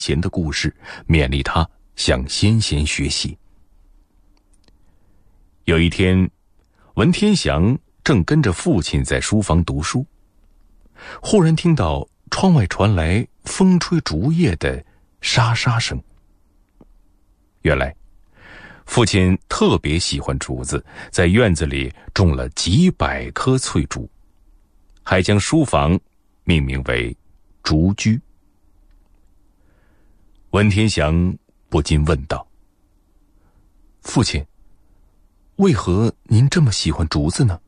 贤的故事，勉励他向先贤学习。有一天，文天祥正跟着父亲在书房读书，忽然听到窗外传来风吹竹叶的沙沙声。原来父亲特别喜欢竹子，在院子里种了几百棵翠竹，还将书房命名为竹居。文天祥不禁问道：父亲，为何您这么喜欢竹子呢？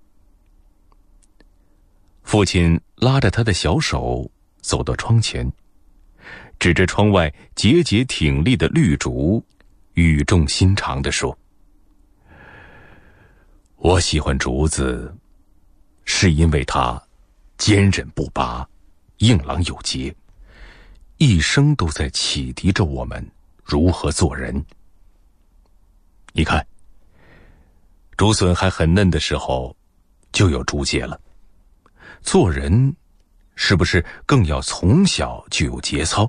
父亲拉着他的小手走到窗前，指着窗外节节挺立的绿竹，语重心长地说：我喜欢竹子，是因为它坚韧不拔，硬朗有节，一生都在启迪着我们如何做人。你看，竹笋还很嫩的时候就有竹节了，做人是不是更要从小就有节操？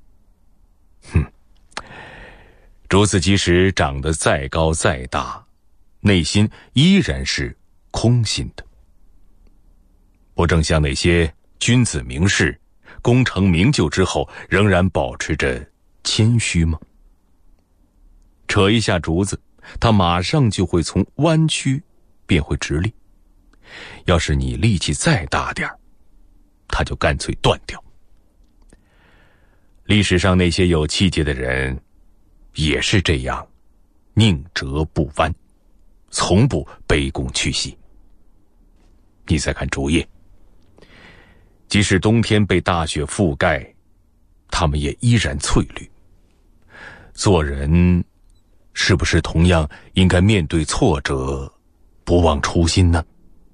竹子即使长得再高再大，内心依然是空心的。不正像那些君子名士，功成名就之后仍然保持着谦虚吗？扯一下竹子，它马上就会从弯曲变回直立。要是你力气再大点，它就干脆断掉。历史上那些有气节的人也是这样，宁折不弯，从不卑躬屈膝。你再看竹叶，即使冬天被大雪覆盖，它们也依然翠绿。做人是不是同样应该面对挫折，不忘初心呢？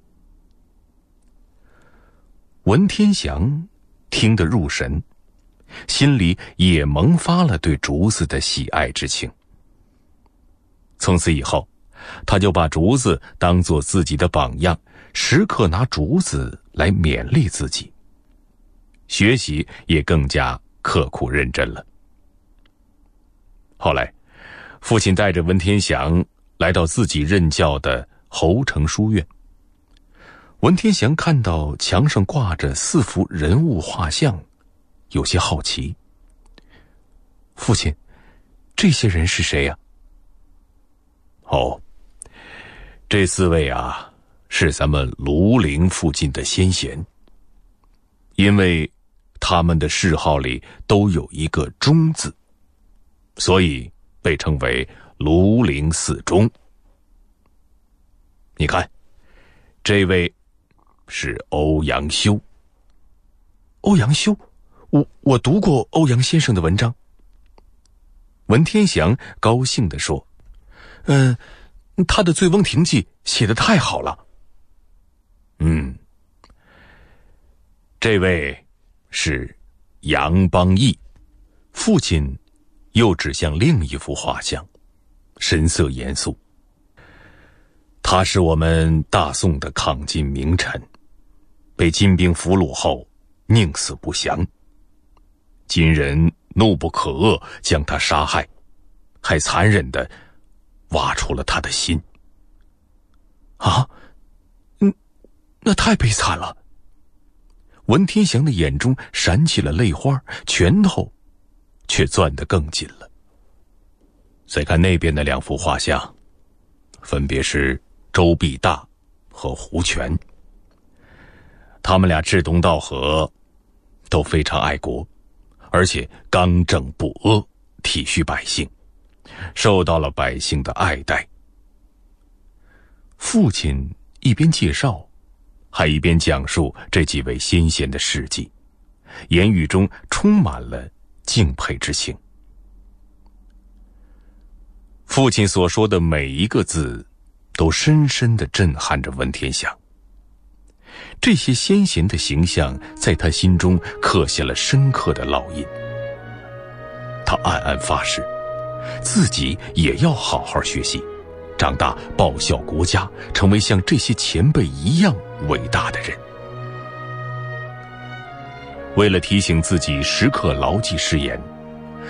文天祥听得入神，心里也萌发了对竹子的喜爱之情。从此以后，他就把竹子当作自己的榜样，时刻拿竹子来勉励自己，学习也更加刻苦认真了。后来，父亲带着文天祥来到自己任教的侯城书院。文天祥看到墙上挂着4幅人物画像，有些好奇。父亲，这些人是谁呀？这4位啊，是咱们庐陵附近的先贤。因为他们的谥号里都有一个忠字，所以被称为庐陵4忠。你看，这位是欧阳修。欧阳修？我读过欧阳先生的文章。文天祥高兴地说：他的《醉翁亭记》写得太好了。这位是杨邦益。父亲又指向另一幅画像，神色严肃。他是我们大宋的抗金名臣，被金兵俘虏后宁死不降。金人怒不可遏，将他杀害，还残忍地挖出了他的心。那太悲惨了。文天祥的眼中闪起了泪花，拳头却攥得更紧了。再看那边的2幅画像，分别是周必大和胡全。他们俩志同道合，都非常爱国，而且刚正不阿，体恤百姓，受到了百姓的爱戴。父亲一边介绍，还一边讲述这几位先贤的事迹，言语中充满了敬佩之情。父亲所说的每一个字，都深深地震撼着文天祥。这些先贤的形象在他心中刻下了深刻的烙印。他暗暗发誓，自己也要好好学习，长大报效国家，成为像这些前辈一样伟大的人。为了提醒自己时刻牢记誓言，